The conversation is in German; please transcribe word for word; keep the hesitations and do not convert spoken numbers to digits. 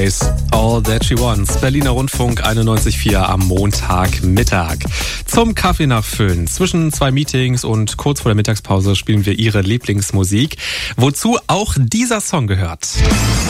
All That She Wants. Berliner Rundfunk einundneunzig Komma vier am Montagmittag. Zum Kaffee nachfüllen. Zwischen zwei Meetings und kurz vor der Mittagspause spielen wir Ihre Lieblingsmusik. Wozu auch dieser Song gehört.